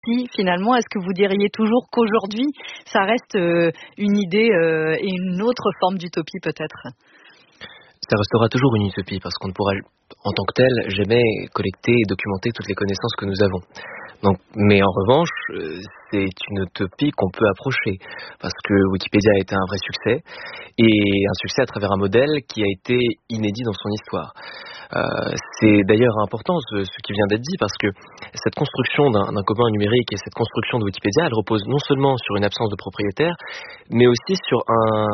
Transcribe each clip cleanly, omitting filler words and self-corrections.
Si, finalement, est-ce que vous diriez toujours qu'aujourd'hui, ça reste une idée et une autre forme d'utopie peut-être? Ça restera toujours une utopie parce qu'on ne pourra, en tant que tel, jamais collecter et documenter toutes les connaissances que nous avons. Donc, mais en revanche, c'est une utopie qu'on peut approcher parce que Wikipédia a été un vrai succès et un succès à travers un modèle qui a été inédit dans son histoire. C'est d'ailleurs important ce qui vient d'être dit parce que cette construction d'un commun numérique et cette construction de Wikipédia, elle repose non seulement sur une absence de propriétaire, mais aussi sur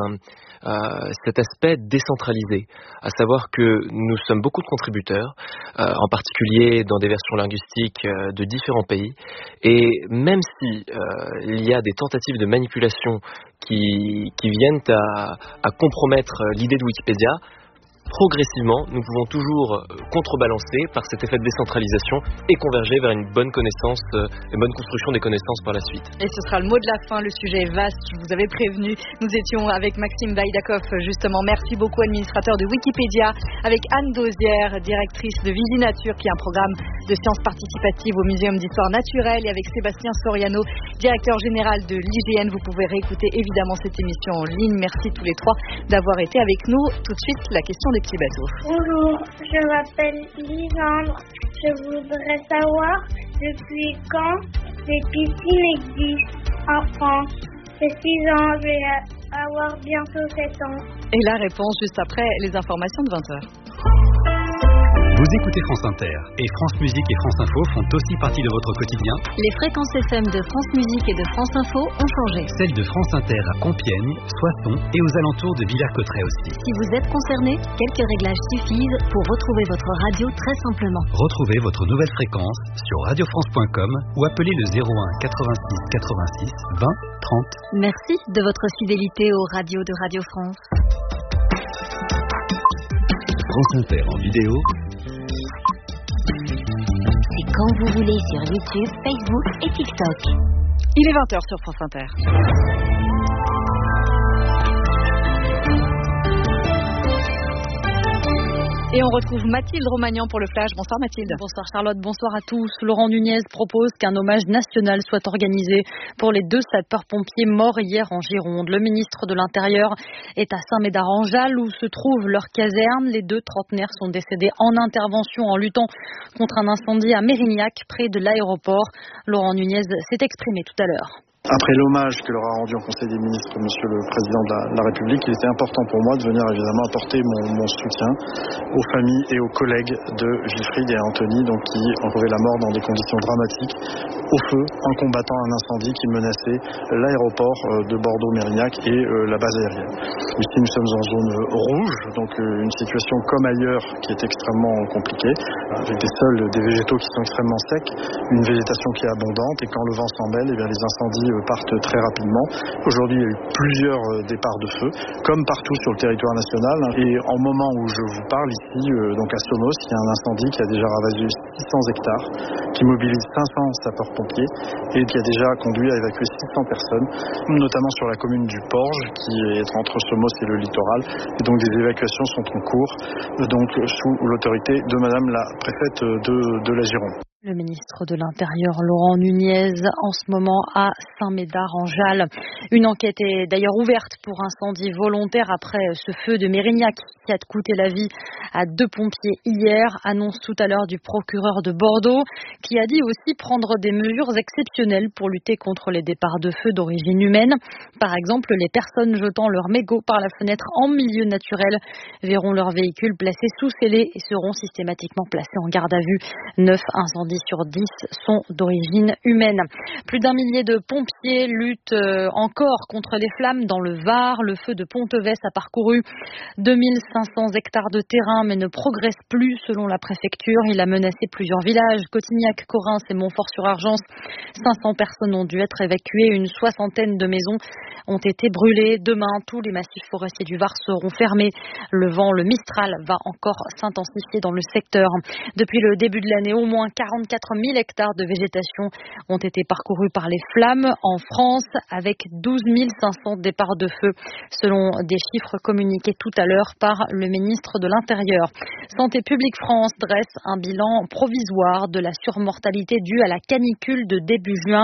cet aspect décentralisé, à savoir que nous sommes beaucoup de contributeurs, en particulier dans des versions linguistiques de différents pays, et même si il y a des tentatives de manipulation qui viennent à compromettre l'idée de Wikipédia, progressivement, nous pouvons toujours contrebalancer par cet effet de décentralisation et converger vers une bonne connaissance, une bonne construction des connaissances par la suite. Et ce sera le mot de la fin, le sujet est vaste, je vous avais prévenu. Nous étions avec Maxime Vaidakov, justement. Merci beaucoup, administrateur de Wikipédia, avec Anne Dauzière, directrice de Visinature, qui est un programme de sciences participatives au Muséum d'Histoire Naturelle, et avec Sébastien Soriano, directeur général de l'IGN. Vous pouvez réécouter évidemment cette émission en ligne. Merci tous les trois d'avoir été avec nous. Tout de suite, la question des petits bateaux. Bonjour, je m'appelle Lisandre. Je voudrais savoir depuis quand les piscines existent en France. J'ai 6 ans, je vais avoir bientôt 7 ans. Et la réponse juste après les informations de 20h. Vous écoutez France Inter et France Musique et France Info font aussi partie de votre quotidien. Les fréquences FM de France Musique et de France Info ont changé. Celles de France Inter à Compiègne, Soissons et aux alentours de Villers-Cotterêts aussi. Si vous êtes concerné, quelques réglages suffisent pour retrouver votre radio très simplement. Retrouvez votre nouvelle fréquence sur radiofrance.com ou appelez le 01 86 86 20 30. Merci de votre fidélité aux radios de Radio France. France Inter en vidéo. C'est quand vous voulez sur YouTube, Facebook et TikTok. Il est 20h sur France Inter. Et on retrouve Mathilde Romagnan pour le Flash. Bonsoir Mathilde. Bonsoir Charlotte, bonsoir à tous. Laurent Nunez propose qu'un hommage national soit organisé pour les 2 sapeurs-pompiers morts hier en Gironde. Le ministre de l'Intérieur est à Saint-Médard-en-Jalles où se trouve leur caserne. Les 2 trentenaires sont décédés en intervention en luttant contre un incendie à Mérignac, près de l'aéroport. Laurent Nunez s'est exprimé tout à l'heure. Après l'hommage que leur a rendu au Conseil des ministres Monsieur le Président de la République, il était important pour moi de venir évidemment apporter mon soutien aux familles et aux collègues de Wilfried et Anthony, donc qui ont trouvé la mort dans des conditions dramatiques au feu en combattant un incendie qui menaçait l'aéroport de Bordeaux-Mérignac et la base aérienne. Ici nous sommes en zone rouge, donc une situation comme ailleurs qui est extrêmement compliquée, avec des sols, des végétaux qui sont extrêmement secs, une végétation qui est abondante, et quand le vent s'en mêle, les incendies partent très rapidement. Aujourd'hui, il y a eu plusieurs départs de feu, comme partout sur le territoire national. Et en moment où je vous parle ici, donc à Somos, il y a un incendie qui a déjà ravagé 600 hectares, qui mobilise 500 sapeurs-pompiers et qui a déjà conduit à évacuer 600 personnes, notamment sur la commune du Porge, qui est entre Somos et le littoral. Et donc des évacuations sont en cours, donc sous l'autorité de Madame la préfète de la Gironde. Le ministre de l'Intérieur, Laurent Nunez, en ce moment à Saint-Médard-en-Jalles. Une enquête est d'ailleurs ouverte pour incendie volontaire après ce feu de Mérignac qui a coûté la vie à 2 pompiers hier. Annonce tout à l'heure du procureur de Bordeaux qui a dit aussi prendre des mesures exceptionnelles pour lutter contre les départs de feu d'origine humaine. Par exemple, les personnes jetant leur mégot par la fenêtre en milieu naturel verront leur véhicule placé sous scellé et seront systématiquement placés en garde à vue. 9 incendies sur 10 sont d'origine humaine. Plus d'1 millier de pompiers luttent encore contre les flammes dans le Var. Le feu de Ponteves a parcouru 2500 hectares de terrain mais ne progresse plus selon la préfecture. Il a menacé plusieurs villages, Cotignac, Correns et Montfort-sur-Argence. 500 personnes ont dû être évacuées. Une 60aine de maisons ont été brûlées. Demain, tous les massifs forestiers du Var seront fermés. Le vent, le Mistral, va encore s'intensifier dans le secteur. Depuis le début de l'année, au moins 44 000 hectares de végétation ont été parcourus par les flammes en France, avec 12 500 départs de feu, selon des chiffres communiqués tout à l'heure par le ministre de l'Intérieur. Santé publique France dresse un bilan provisoire de la surmortalité due à la canicule de début juin.